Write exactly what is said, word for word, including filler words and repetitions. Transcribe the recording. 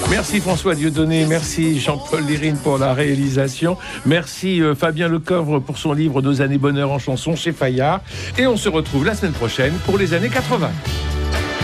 Merci François Dieudonné, merci Jean-Paul Lérine pour la réalisation, merci euh, Fabien Lecoeuvre pour son livre Nos années bonheur en chanson chez Fayard. Et on se retrouve la semaine prochaine pour les années quatre-vingts.